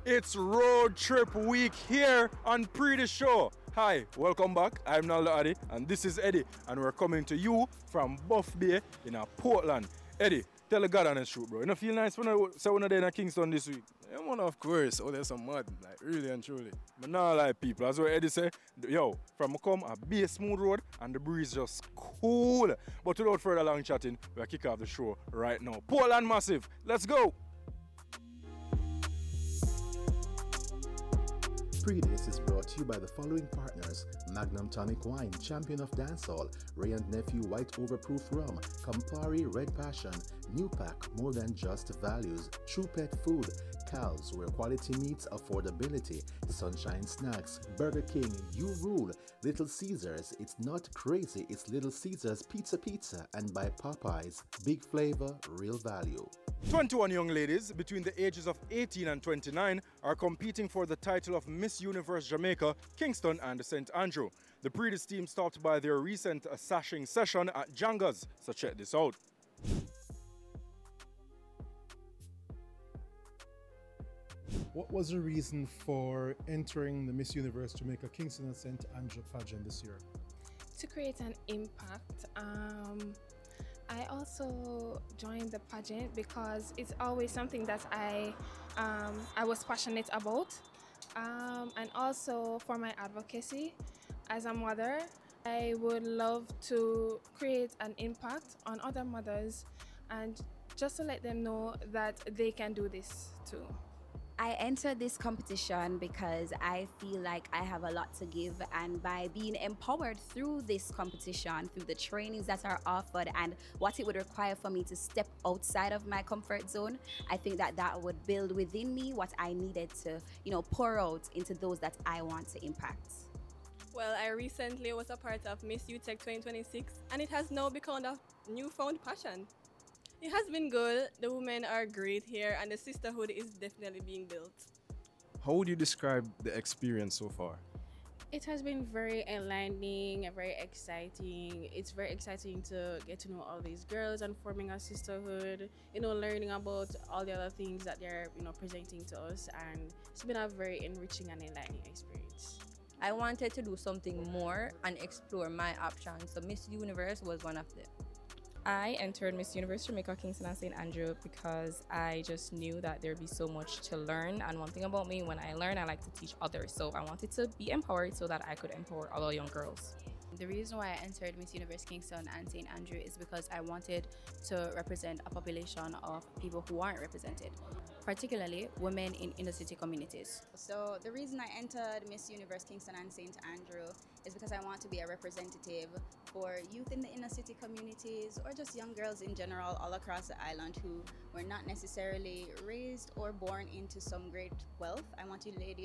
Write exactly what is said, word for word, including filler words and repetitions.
It's road trip week here on Pre The Show. Hi, welcome back. I'm Naldo Addy and this is Eddie, and we're coming to you from Buff Bay in a Portland. Eddie, tell the God honest truth, bro. You don't feel nice when I say when I in Kingston this week? Yeah, man, of course. Oh, there's some mud, like really and truly. But now, like people, as what Eddie say, yo, from come a be a smooth road and the breeze just cool. But without further long chatting, we'll kick off the show right now. Portland Massive, let's go. Pre-This is brought to you by the following partners: Magnum Tonic Wine, Champion of Dancehall, Ray and Nephew White Overproof Rum, Campari Red Passion, New Pack, More Than Just Values, True Pet Food, Cal's, where quality meets affordability, Sunshine Snacks, Burger King, You Rule, Little Caesars, it's not crazy, it's Little Caesars Pizza Pizza, and by Popeyes, Big Flavor, Real Value. twenty-one young ladies between the ages of eighteen and twenty-nine are competing for the title of Miss Universe Jamaica, Kingston and Saint Andrew. The Pre-This team stopped by their recent uh, sashing session at Janga's, so check this out. What was the reason for entering the Miss Universe Jamaica Kingston and Saint Andrew pageant this year? To create an impact. Um, I also joined the pageant because it's always something that I um, I was passionate about, um, and also for my advocacy as a mother. I would love to create an impact on other mothers and just to let them know that they can do this too. I entered this competition because I feel like I have a lot to give, and by being empowered through this competition, through the trainings that are offered and what it would require for me to step outside of my comfort zone, I think that that would build within me what I needed to, you know, pour out into those that I want to impact. Well, I recently was a part of Miss U Tech twenty twenty-six, and it has now become a newfound passion. It has been good, the women are great here, and the sisterhood is definitely being built. How would you describe the experience so far? It has been very enlightening and very exciting. It's very exciting to get to know all these girls and forming a sisterhood, you know, learning about all the other things that they're, you know, presenting to us, and it's been a very enriching and enlightening experience. I wanted to do something more and explore my options, so Miss Universe was one of them. I entered Miss Universe Jamaica Kingston and Saint Andrew because I just knew that there'd be so much to learn, and one thing about me, when I learn, I like to teach others, so I wanted to be empowered so that I could empower other young girls. The reason why I entered Miss Universe Kingston and Saint Andrew is because I wanted to represent a population of people who aren't represented, particularly women in inner city communities. So the reason I entered Miss Universe Kingston and Saint Andrew is because I want to be a representative for youth in the inner city communities, or just young girls in general all across the island who were not necessarily raised or born into some great wealth. I want you ladies